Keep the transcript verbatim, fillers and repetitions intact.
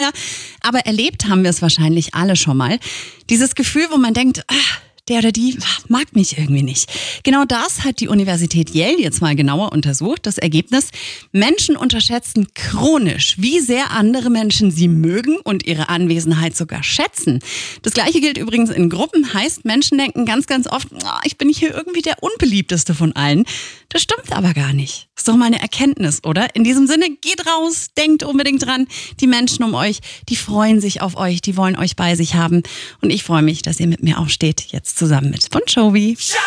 her, aber erlebt haben wir es wahrscheinlich alle schon mal. Dieses Gefühl, wo man denkt, ach, der oder die mag mich irgendwie nicht. Genau das hat die Universität Yale jetzt mal genauer untersucht. Das Ergebnis: Menschen unterschätzen chronisch, wie sehr andere Menschen sie mögen und ihre Anwesenheit sogar schätzen. Das Gleiche gilt übrigens in Gruppen. Heißt, Menschen denken ganz, ganz oft, oh, ich bin hier irgendwie der unbeliebteste von allen. Das stimmt aber gar nicht. Ist doch mal eine Erkenntnis, oder? In diesem Sinne, geht raus, denkt unbedingt dran. Die Menschen um euch, die freuen sich auf euch, die wollen euch bei sich haben. Und ich freue mich, dass ihr mit mir aufsteht, jetzt zusammen mit Bon Jovi.